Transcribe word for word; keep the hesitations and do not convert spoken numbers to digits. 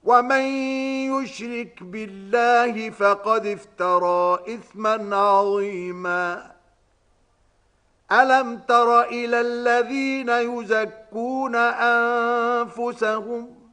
ومن يشرك بالله فقد افترى إثما عظيما ألم تر إلى الذين يزكون أنفسهم